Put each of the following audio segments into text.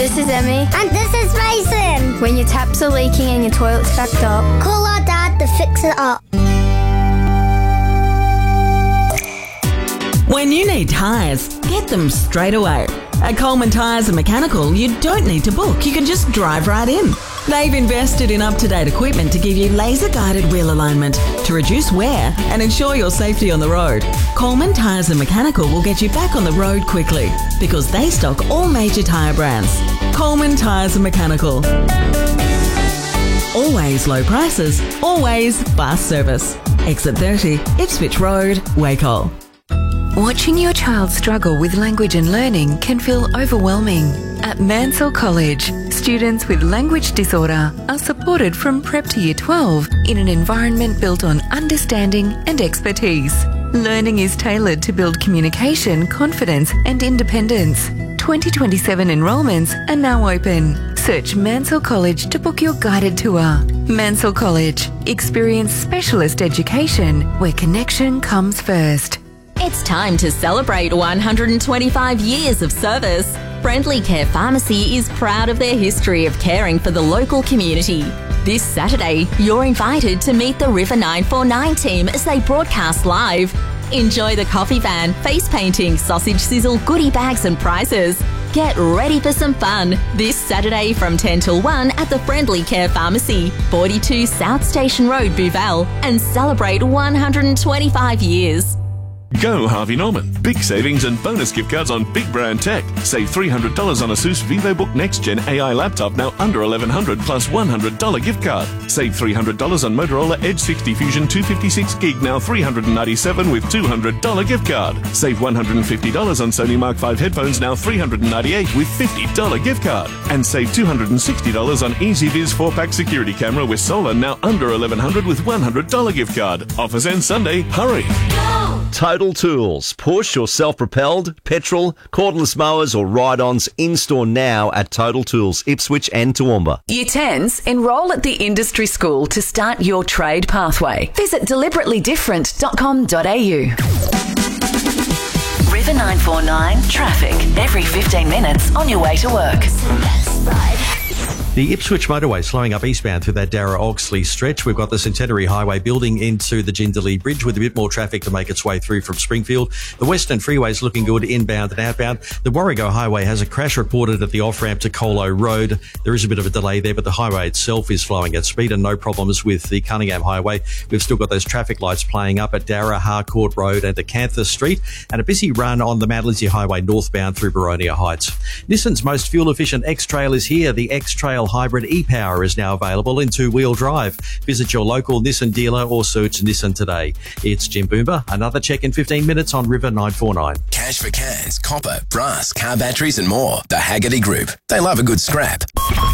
This is Emmy. And this is Mason. When your taps are leaking and your toilet's backed up, call our dad to fix it up. When you need tyres, get them straight away. At Coleman Tyres and Mechanical, you don't need to book. You can just drive right in. They've invested in up-to-date equipment to give you laser-guided wheel alignment to reduce wear and ensure your safety on the road. Coleman Tyres and Mechanical will get you back on the road quickly because they stock all major tyre brands. Coleman Tyres and Mechanical. Always low prices, always fast service. Exit 30, Ipswich Road, Wacol. Watching your child struggle with language and learning can feel overwhelming. At Mansell College, students with language disorder are supported from prep to year 12 in an environment built on understanding and expertise. Learning is tailored to build communication, confidence and independence. 2027 enrolments are now open. Search Mansell College to book your guided tour. Mansell College. Experience specialist education where connection comes first. It's time to celebrate 125 years of service. Friendly Care Pharmacy is proud of their history of caring for the local community. This Saturday, you're invited to meet the River 949 team as they broadcast live. Enjoy the coffee van, face painting, sausage sizzle, goodie bags and prizes. Get ready for some fun this Saturday from 10 till 1 at the Friendly Care Pharmacy, 42 South Station Road, Bouvel, and celebrate 125 years. Go Harvey Norman. Big savings and bonus gift cards on big brand tech. Save $300 on ASUS VivoBook Next Gen AI laptop, now under $1,100 plus $100 gift card. Save $300 on Motorola Edge 60 Fusion 256 gig, now $397 with $200 gift card. Save $150 on Sony Mark 5 headphones, now $398 with $50 gift card. And save $260 on EasyViz 4-pack security camera with solar, now under $1,100 with $100 gift card. Offers end Sunday. Hurry! Total Tools. Push or self-propelled, petrol, cordless mowers or ride-ons in-store now at Total Tools, Ipswich and Toowoomba. Year 10s, enrol at the industry school to start your trade pathway. Visit deliberately-different.com.au. River 949 traffic every 15 minutes on your way to work. The Ipswich motorway slowing up eastbound through that Darra-Oxley stretch. We've got the Centenary Highway building into the Jindalee Bridge with a bit more traffic to make its way through from Springfield. The Western Freeway's looking good inbound and outbound. The Warrego Highway has a crash reported at the off-ramp to Colo Road. There is a bit of a delay there, but the highway itself is flowing at speed and no problems with the Cunningham Highway. We've still got those traffic lights playing up at Darra, Harcourt Road and Acanthus Street, and a busy run on the Mount Lindesay Highway northbound through Boronia Heights. Nissan's most fuel-efficient X-Trail is here. The X-Trail Hybrid e-Power is now available in two-wheel drive. Visit your local Nissan dealer or search Nissan today. It's Jim Boomba. Another check in 15 minutes on River 949. Cash for cans, copper, brass, car batteries and more. The Haggerty Group. They love a good scrap.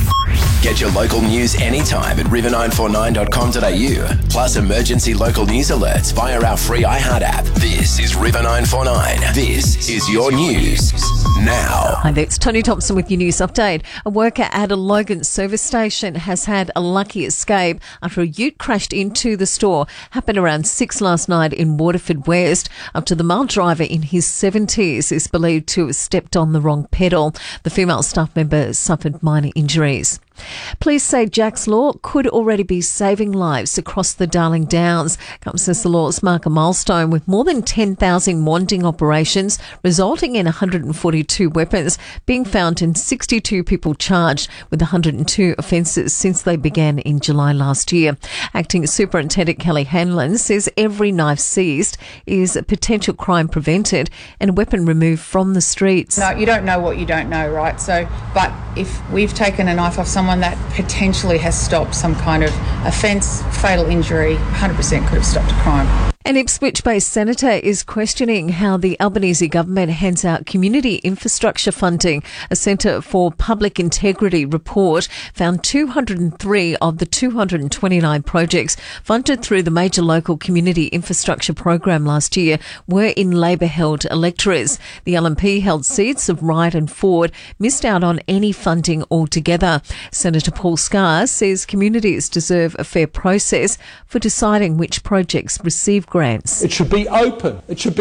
Get your local news anytime at river949.com.au. Plus emergency local news alerts via our free iHeart app. This is River 949. This is your news now. Hi there, it's Tony Thompson with your news update. A worker at a Logan service station has had a lucky escape after a ute crashed into the store. Happened around 6 last night in Waterford West. Up to the male driver in his 70s is believed to have stepped on the wrong pedal. The female staff member suffered minor injuries. Police say Jack's Law could already be saving lives across the Darling Downs. Government says the laws mark a milestone with more than 10,000 wanting operations, resulting in 142 weapons being found and 62 people charged with 102 offences since they began in July last year. Acting Superintendent Kelly Hanlon says every knife seized is a potential crime prevented and a weapon removed from the streets. No, you don't know what you don't know, right? So, but if we've taken a knife off someone that potentially has stopped some kind of offence, fatal injury, 100% could have stopped a crime. An Ipswich-based senator is questioning how the Albanese government hands out community infrastructure funding. A Centre for Public Integrity report found 203 of the 229 projects funded through the major local community infrastructure program last year were in Labor-held electorates. The LNP held seats of Wright and Ford missed out on any funding altogether. Senator Paul Scar says communities deserve a fair process for deciding which projects receive grants. It should be open. It should be